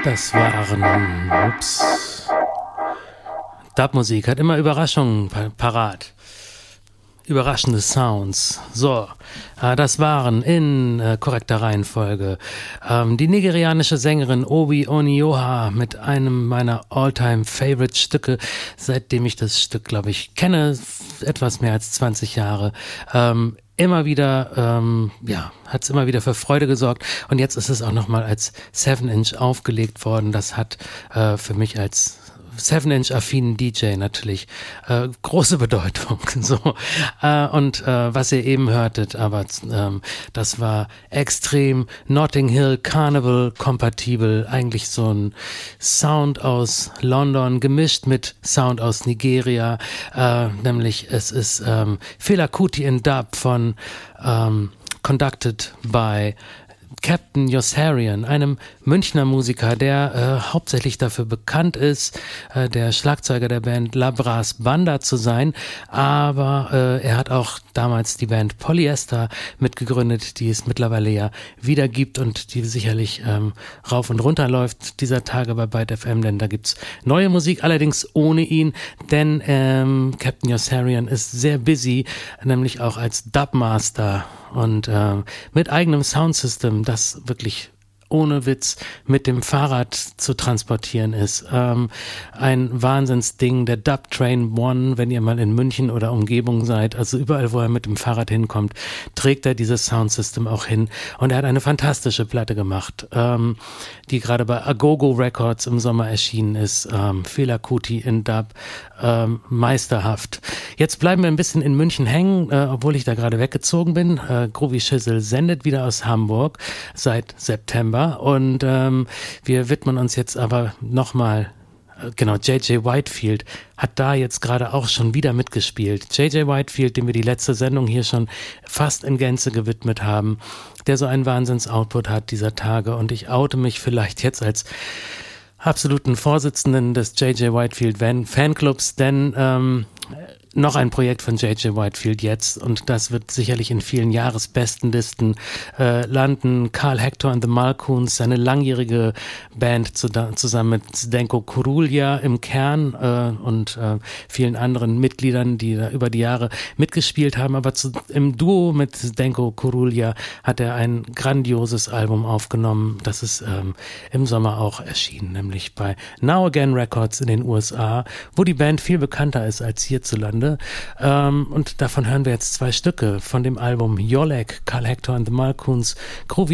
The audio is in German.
Das waren, Dub-Musik hat immer Überraschungen parat. Überraschende Sounds. So, das waren in korrekter Reihenfolge die nigerianische Sängerin Obi Onioha mit einem meiner All-Time-Favorite-Stücke, seitdem ich das Stück, glaube ich, kenne, etwas mehr als 20 Jahre. Immer wieder, hat es immer wieder für Freude gesorgt und jetzt ist es auch nochmal als 7-Inch aufgelegt worden. Das hat für mich als 7-Inch-affinen DJ natürlich große Bedeutung. So. Und was ihr eben hörtet, aber das war extrem Notting Hill Carnival kompatibel, eigentlich so ein Sound aus London gemischt mit Sound aus Nigeria, nämlich es ist Fela Kuti in Dub von Conducted by Captain Yossarian, einem Münchner Musiker, der hauptsächlich dafür bekannt ist, der Schlagzeuger der Band Labras Banda zu sein, aber er hat auch damals die Band Polyester mitgegründet, die es mittlerweile ja wieder gibt und die sicherlich rauf und runter läuft dieser Tage bei Byte FM, denn da gibt's neue Musik, allerdings ohne ihn, denn Captain Yossarian ist sehr busy, nämlich auch als Dubmaster und mit eigenem Soundsystem, das wirklich ohne Witz mit dem Fahrrad zu transportieren ist. Ein Wahnsinnsding, der Dub Train One, wenn ihr mal in München oder Umgebung seid, also überall, wo er mit dem Fahrrad hinkommt, trägt er dieses Soundsystem auch hin. Und er hat eine fantastische Platte gemacht, die gerade bei Agogo Records im Sommer erschienen ist. Fela Kuti in Dub, meisterhaft. Jetzt bleiben wir ein bisschen in München hängen, obwohl ich da gerade weggezogen bin. Groovy Shizzle sendet wieder aus Hamburg seit September. Und wir widmen uns jetzt aber nochmal, J.J. Whitefield hat da jetzt gerade auch schon wieder mitgespielt. J.J. Whitefield, dem wir die letzte Sendung hier schon fast in Gänze gewidmet haben, der so einen Wahnsinns-Output hat dieser Tage. Und ich oute mich vielleicht jetzt als absoluten Vorsitzenden des J.J. Whitefield Fanclubs, denn noch ein Projekt von J.J. Whitefield jetzt und das wird sicherlich in vielen Jahresbestenlisten landen. Carl Hector and the Malcoons, seine langjährige Band zusammen mit Zdenko Kurulja im Kern und vielen anderen Mitgliedern, die da über die Jahre mitgespielt haben, aber im Duo mit Zdenko Kurulja hat er ein grandioses Album aufgenommen, das ist im Sommer auch erschienen, nämlich bei Now Again Records in den USA, wo die Band viel bekannter ist als hierzulande. Und davon hören wir jetzt 2 Stücke von dem Album Yolek, Carl Hector and the Malcoons, Groovy